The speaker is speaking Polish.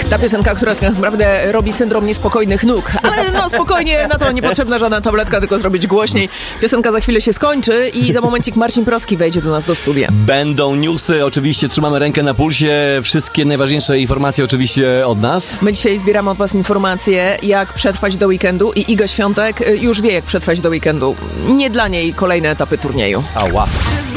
Ta piosenka, która tak naprawdę robi syndrom niespokojnych nóg. Ale no spokojnie, na to niepotrzebna żadna tabletka, tylko zrobić głośniej. Piosenka za chwilę się skończy i za momencik Marcin Procki wejdzie do nas do studia. Będą newsy, oczywiście trzymamy rękę na pulsie. Wszystkie najważniejsze informacje oczywiście od nas. My dzisiaj zbieramy od was informacje, jak przetrwać do weekendu i Iga Świątek już wie, jak przetrwać do weekendu. Nie dla niej kolejne etapy turnieju. Ała.